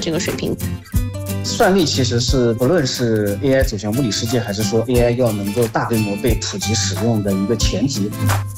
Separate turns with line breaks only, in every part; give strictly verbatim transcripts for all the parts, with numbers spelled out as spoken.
这个水平。
算力其实是不论是 A I 走向物理世界，还是说 A I 要能够大规模被普及使用的一个前提。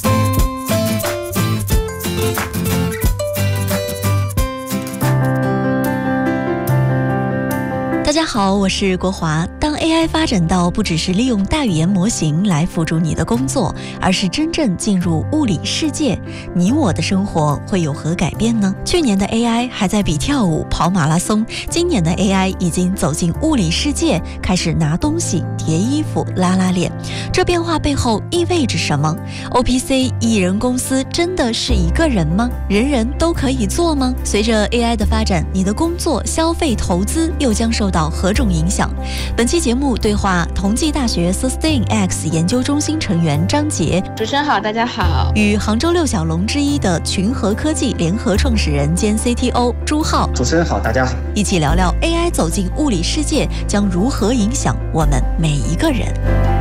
大家好，我是国华。当 A I 发展到不只是利用大语言模型来辅助你的工作，而是真正进入物理世界，你我的生活会有何改变呢？去年的 A I 还在比跳舞、跑马拉松，今年的 A I 已经走进物理世界，开始拿东西、叠衣服、拉拉链。这变化背后意味着什么？ O P C 一人公司真的是一个人吗？人人都可以做吗？随着 A I 的发展，你的工作、消费、投资又将受到何种影响？本期节目对话同济大学 SustainX 研究中心成员张杰。
主持人好，大家好。
与杭州六小龙之一的群和科技联合创始人兼 C T O 朱浩。
主持人好，大家好。
一起聊聊 A I 走进物理世界将如何影响我们每一个人。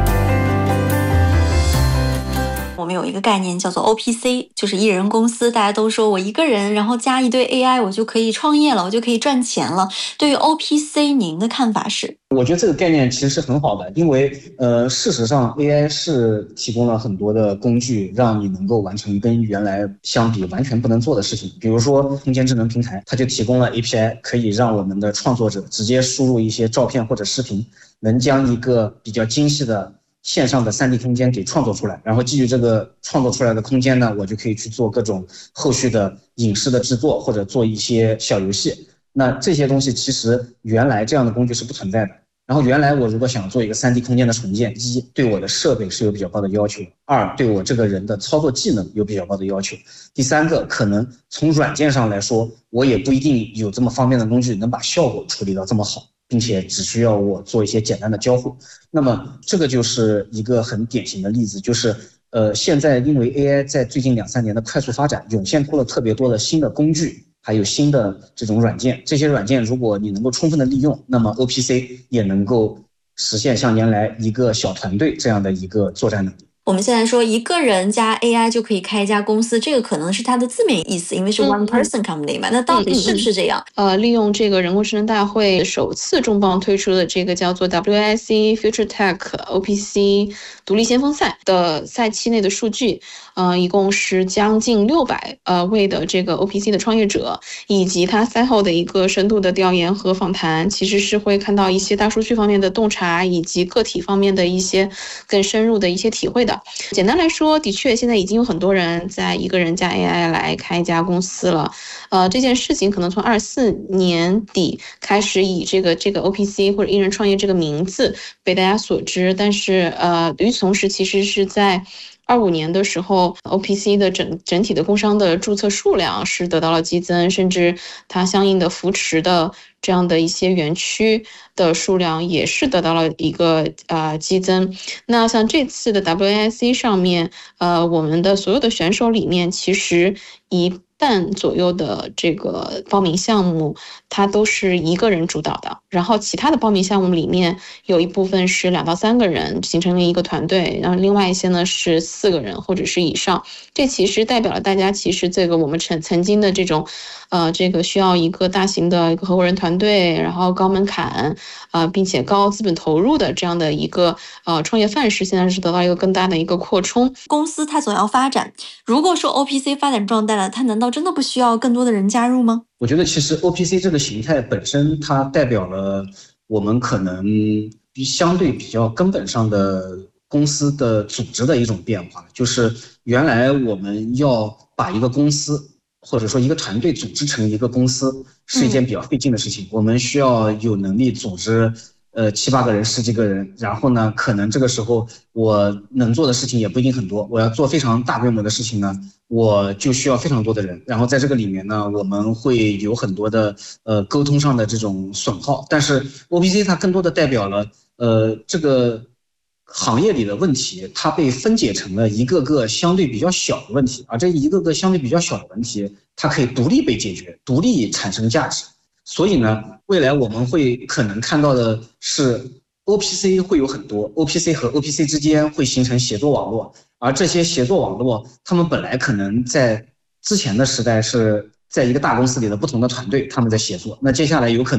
我们有一个概念叫做 O P C， 就是一人公司，大家都说我一个人然后加一堆 A I 我就可以创业了，我就可以赚钱了。对于 O P C 您的看法是？
我觉得这个概念其实是很好的，因为呃，事实上 A I 是提供了很多的工具，让你能够完成跟原来相比完全不能做的事情。比如说空间智能平台，它就提供了 A P I， 可以让我们的创作者直接输入一些照片或者视频，能将一个比较精细的线上的 三 D 空间给创作出来，然后基于这个创作出来的空间呢，我就可以去做各种后续的影视的制作，或者做一些小游戏。那这些东西其实原来这样的工具是不存在的。然后原来我如果想做一个 三 D 空间的重建，一对我的设备是有比较高的要求，二对我这个人的操作技能有比较高的要求，第三个可能从软件上来说，我也不一定有这么方便的工具能把效果处理到这么好，并且只需要我做一些简单的交互。那么这个就是一个很典型的例子，就是呃，现在因为 A I 在最近两三年的快速发展，涌现出了特别多的新的工具，还有新的这种软件。这些软件如果你能够充分的利用，那么 O P C 也能够实现像原来一个小团队这样的一个作战能力。
我们现在说一个人加 A I 就可以开一家公司，这个可能是它的字面意思，因为是 one person company 嘛、嗯、那到底是不是这样、
嗯嗯、呃，利用这个人工智能大会首次重磅推出的这个叫做 W I C Future Tech O P C 独立先锋赛的赛期内的数据，呃，一共是将近六百呃位的这个 O P C 的创业者，以及他赛后的一个深度的调研和访谈，其实是会看到一些大数据方面的洞察，以及个体方面的一些更深入的一些体会的。简单来说，的确现在已经有很多人在一个人加 A I 来开一家公司了。呃，这件事情可能从二四年底开始以这个这个 O P C 或者一人创业这个名字被大家所知，但是呃，与此同时，其实是在二五年的时候 O P C 的整整体的工商的注册数量是得到了激增，甚至它相应的扶持的这样的一些园区的数量也是得到了一个呃激增。那像这次的 W I C 上面，呃，我们的所有的选手里面，其实一半左右的这个报名项目，它都是一个人主导的，然后其他的报名项目里面有一部分是两到三个人形成了一个团队，然后另外一些呢是四个人或者是以上。这其实代表了大家其实这个我们曾曾经的这种呃这个需要一个大型的一个合伙人团队，然后高门槛呃并且高资本投入的这样的一个呃创业范式，现在是得到一个更大的一个扩充。
公司它总要发展，如果说 O P C 发展壮大了，它难道真的不需要更多的人加入吗？
我觉得其实 O P C 这个形态本身，它代表了我们可能相对比较根本上的公司的组织的一种变化。就是原来我们要把一个公司或者说一个团队组织成一个公司是一件比较费劲的事情、嗯、我们需要有能力组织呃七八个人十几个人，然后呢可能这个时候我能做的事情也不一定很多，我要做非常大规模的事情呢，我就需要非常多的人，然后在这个里面呢我们会有很多的呃沟通上的这种损耗。但是 O P C 它更多的代表了呃这个行业里的问题，它被分解成了一个个相对比较小的问题，而这一个个相对比较小的问题它可以独立被解决，独立产生价值。所以呢未来我们会可能看到的是 O P C 会有很多， O P C 和 O P C 之间会形成协作网络，而这些协作网络他们本来可能在之前的时代是在一个大公司里的不同的团队他们在协作，那接下来有可能